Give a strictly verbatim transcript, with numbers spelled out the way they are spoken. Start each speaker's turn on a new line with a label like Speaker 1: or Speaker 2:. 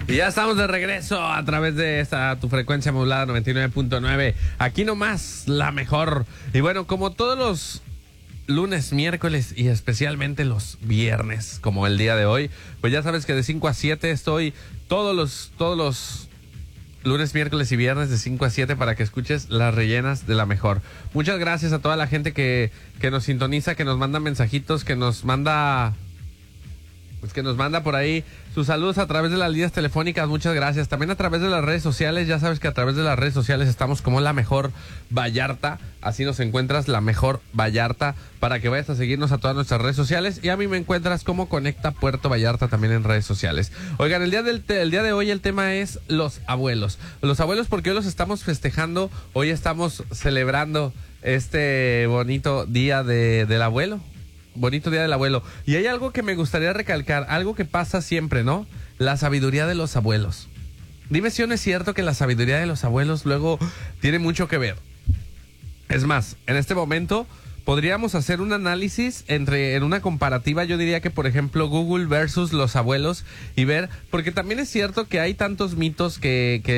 Speaker 1: Y ya estamos de regreso a través de esta tu frecuencia modulada noventa y nueve punto nueve. Aquí nomás la mejor. Y bueno, como todos los lunes, miércoles y especialmente los viernes, como el día de hoy, pues ya sabes que de cinco a siete estoy todos los todos los lunes, miércoles y viernes de cinco a siete para que escuches las rellenas de la mejor. Muchas gracias a toda la gente que, que nos sintoniza, que nos manda mensajitos, que nos manda... Pues que nos manda por ahí sus saludos a través de las líneas telefónicas. Muchas gracias. También a través de las redes sociales. Ya sabes que a través de las redes sociales estamos como La Mejor Vallarta. Así nos encuentras, La Mejor Vallarta, para que vayas a seguirnos a todas nuestras redes sociales. Y a mí me encuentras como Conecta Puerto Vallarta también en redes sociales. Oigan, el día, del te- el día de hoy el tema es los abuelos. Los abuelos, porque hoy los estamos festejando. Hoy estamos celebrando este bonito día de, del abuelo. Bonito día del abuelo. Y hay algo que me gustaría recalcar, algo que pasa siempre, ¿no? La sabiduría de los abuelos. Dime si no es cierto que la sabiduría de los abuelos luego tiene mucho que ver. Es más, en este momento podríamos hacer un análisis entre, en una comparativa, yo diría que por ejemplo Google versus los abuelos y ver, porque también es cierto que hay tantos mitos que, que